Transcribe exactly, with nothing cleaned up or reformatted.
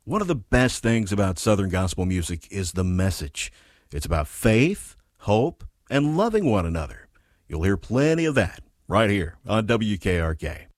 One of the best things about Southern gospel music is the message. It's about faith, hope, and loving one another. You'll hear plenty of that right here on W K R K.